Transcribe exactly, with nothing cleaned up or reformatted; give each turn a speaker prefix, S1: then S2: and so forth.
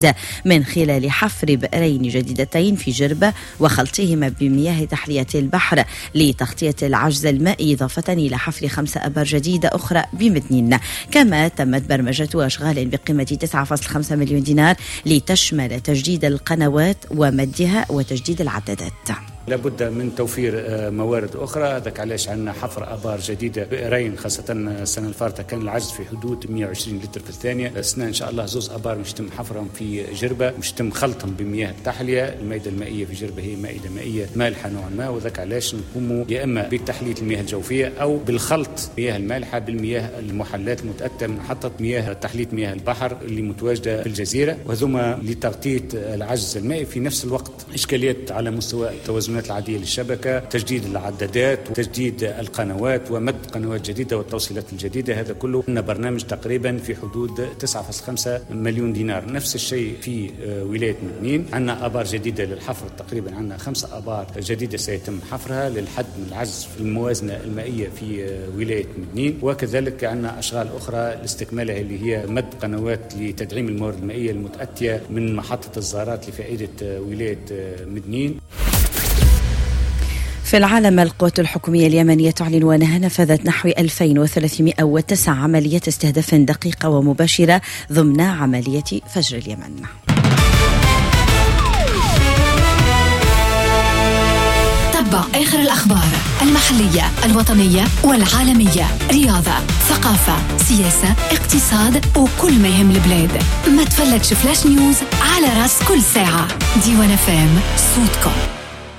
S1: من خلال حفر بئرين جديدتين في جربة وخلطهما بمياه تحلية البحر لتغطية العجز المائي، إضافة إلى حفر خمس أبار جديدة أخرى بمدنين. كما تمت برمجة أشغال بقيمة تسعة فاصلة خمسة مليون دينار لتشمل تجديد القنوات ومدها وتجديد العدادات.
S2: لابد من توفير موارد أخرى، هذاك علاش عندنا حفر آبار جديدة بئرين، خاصة السنة الفارطة كان العجز في حدود مئة وعشرين لتر في الثانية. السنة إن شاء الله زوز آبار مش تم حفرهم في جربة، مش تم خلطهم بمياه التحلية. المائدة المائية في جربة هي مائدة مائية مالحة نوعا ما، وذاك علاش نقوموا يا إما بتحلية المياه الجوفية أو بالخلط مياه المالحة بالمياه المحلات المتأتة من محطة مياه تحلية مياه البحر اللي متواجدة في الجزيرة، وهذوما لتغطية العجز المائي. في نفس الوقت إشكاليات على مستوى التوازنات العادية للشبكة، تجديد العدادات وتجديد القنوات ومد قنوات جديدة والتوصيلات الجديدة. هذا كله لنا برنامج تقريبا في حدود تسعة فاصلة خمسة مليون دينار. نفس الشيء في ولاية مدنين، عندنا آبار جديدة للحفر، تقريبا عندنا خمسة آبار جديدة سيتم حفرها للحد من العجز في الموازنة المائية في ولاية مدنين. وكذلك عندنا أشغال أخرى لاستكمالها اللي هي مد قنوات لتدعيم الموارد المائية المتأتية من محطة الزارات لفائدة ولاية مدنين.
S1: في العالم، القوات الحكومية اليمنية تعلن أنها نفذت نحو ألفين وثلاثمئة وتسعة عمليات استهداف دقيقة ومباشرة ضمن عملية فجر اليمن.
S3: تابع آخر الأخبار المحلية الوطنية والعالمية، رياضة، ثقافة، سياسة، اقتصاد وكل ما يهم البلاد. ما تفلتش فلاش نيوز على راس كل ساعة. ديوان فام، صوتكم.